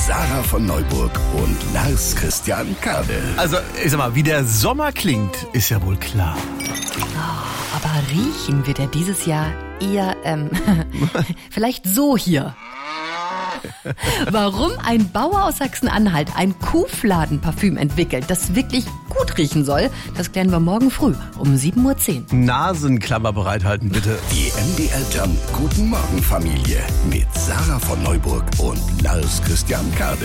Sarah von Neuburg und Lars Christian Kade. Also, ich sag mal, wie der Sommer klingt, ist ja wohl klar. Oh, aber riechen wird er dieses Jahr eher, vielleicht so hier. Warum ein Bauer aus Sachsen-Anhalt ein Kuhfladenparfüm entwickelt, das wirklich gut riechen soll, das klären wir morgen früh um 7:10 Uhr. Nasenklammer bereithalten, bitte. Die MDR Jump Guten Morgen Familie mit Sarah von Neuburg und Lars Christian Kade.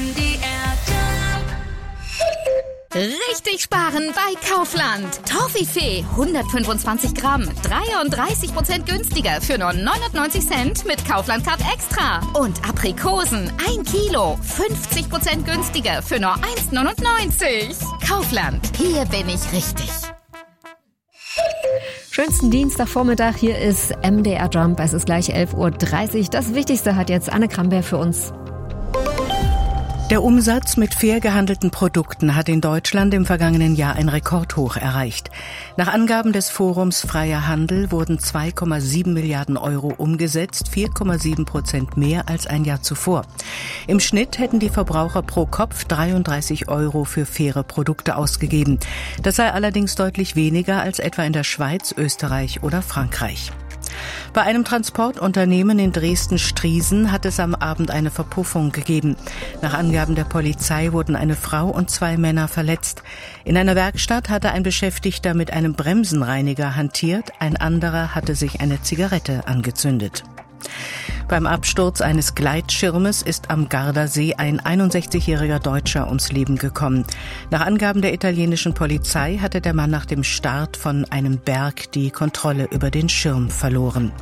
Richtig sparen bei Kaufland. Toffifee 125 Gramm, 33% günstiger für nur 99 Cent mit Kaufland Card Extra. Und Aprikosen 1 Kilo, 50% günstiger für nur 1,99. Kaufland, hier bin ich richtig. Schönsten Dienstagvormittag, hier ist MDR Jump, es ist gleich 11:30 Uhr. Das Wichtigste hat jetzt Anne Kramberg für uns. Der Umsatz mit fair gehandelten Produkten hat in Deutschland im vergangenen Jahr ein Rekordhoch erreicht. Nach Angaben des Forums Freier Handel wurden 2,7 Milliarden Euro umgesetzt, 4,7% mehr als ein Jahr zuvor. Im Schnitt hätten die Verbraucher pro Kopf 33 Euro für faire Produkte ausgegeben. Das sei allerdings deutlich weniger als etwa in der Schweiz, Österreich oder Frankreich. Bei einem Transportunternehmen in Dresden-Striesen hat es am Abend eine Verpuffung gegeben. Nach Angaben der Polizei wurden eine Frau und 2 Männer verletzt. In einer Werkstatt hatte ein Beschäftigter mit einem Bremsenreiniger hantiert, ein anderer hatte sich eine Zigarette angezündet. Beim Absturz eines Gleitschirmes ist am Gardasee ein 61-jähriger Deutscher ums Leben gekommen. Nach Angaben der italienischen Polizei hatte der Mann nach dem Start von einem Berg die Kontrolle über den Schirm verloren.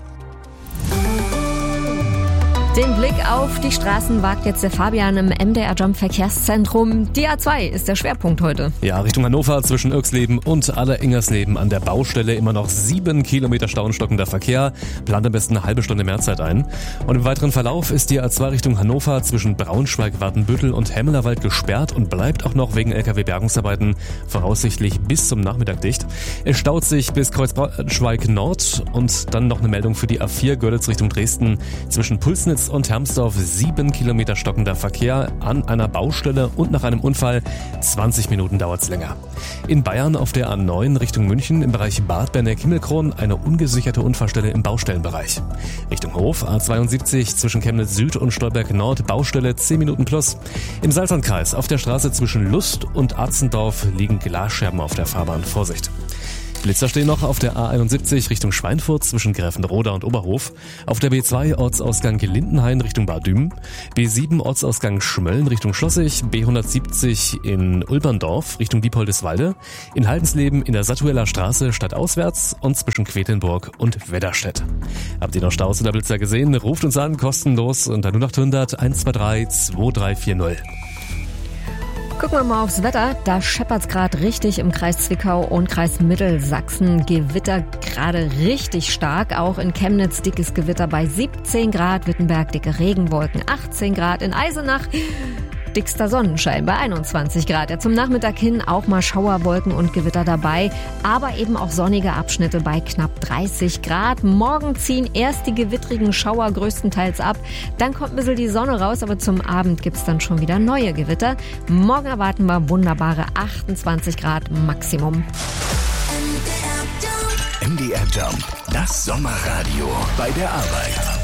Den Blick auf die Straßen wagt jetzt der Fabian im MDR Jump Verkehrszentrum. Die A2 ist der Schwerpunkt heute. Ja, Richtung Hannover zwischen Irxleben und Alleringersleben an der Baustelle immer noch 7 Kilometer Stau und stockender Verkehr. Plant am besten eine halbe Stunde mehr Zeit ein. Und im weiteren Verlauf ist die A2 Richtung Hannover zwischen Braunschweig, Wartenbüttel und Hemmelerwald gesperrt und bleibt auch noch wegen LKW-Bergungsarbeiten voraussichtlich bis zum Nachmittag dicht. Es staut sich bis Kreuz Braunschweig Nord und dann noch eine Meldung für die A4 Görlitz Richtung Dresden zwischen Pulsnitz und Hermsdorf 7 Kilometer stockender Verkehr an einer Baustelle und nach einem Unfall 20 Minuten dauert's länger. In Bayern auf der A9 Richtung München im Bereich Bad Berneck-Himmelkron eine ungesicherte Unfallstelle im Baustellenbereich. Richtung Hof A72 zwischen Chemnitz Süd und Stolberg Nord Baustelle 10 Minuten plus. Im Salzlandkreis auf der Straße zwischen Lust und Arzendorf liegen Glasscherben auf der Fahrbahn. Vorsicht! Blitzer stehen noch auf der A71 Richtung Schweinfurt zwischen Gräfenroda und Oberhof, auf der B2 Ortsausgang Lindenhain Richtung Bad Düm, B7 Ortsausgang Schmölln Richtung Schlossig, B170 in Ulberndorf Richtung Diepoldeswalde, in Haldensleben in der Satueller Straße stadtauswärts und zwischen Quedlinburg und Wedderstedt. Habt ihr noch Staus oder Blitzer gesehen? Ruft uns an, kostenlos unter 0800 123 2340. Gucken wir mal aufs Wetter. Da scheppert's gerade richtig im Kreis Zwickau und Kreis Mittelsachsen. Gewitter gerade richtig stark. Auch in Chemnitz dickes Gewitter bei 17 Grad. Wittenberg dicke Regenwolken 18 Grad. In Eisenach dickster Sonnenschein bei 21 Grad. Ja, zum Nachmittag hin auch mal Schauerwolken und Gewitter dabei, aber eben auch sonnige Abschnitte bei knapp 30 Grad. Morgen ziehen erst die gewittrigen Schauer größtenteils ab, dann kommt ein bisschen die Sonne raus, aber zum Abend gibt's dann schon wieder neue Gewitter. Morgen erwarten wir wunderbare 28 Grad Maximum. MDR Jump, das Sommerradio bei der Arbeit.